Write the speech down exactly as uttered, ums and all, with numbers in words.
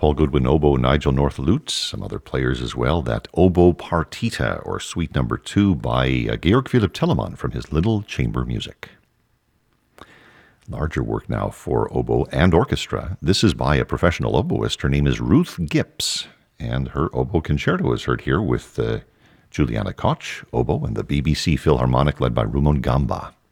Paul Goodwin oboe, Nigel North lute, some other players as well. That Oboe Partita, or Suite Number Two, by uh, Georg Philipp Telemann from his Little Chamber Music. Larger work now for oboe and orchestra. This is by a professional oboist. Her name is Ruth Gipps, and her oboe concerto is heard here with uh, Juliana Koch, oboe, and the B B C Philharmonic led by Rumon Gamba.